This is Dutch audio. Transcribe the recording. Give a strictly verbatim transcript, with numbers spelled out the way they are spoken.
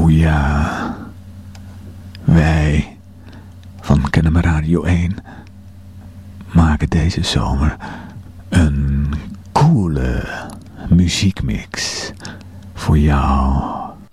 Oh ja, wij van Kennemer Radio één maken deze zomer een coole muziekmix voor jou.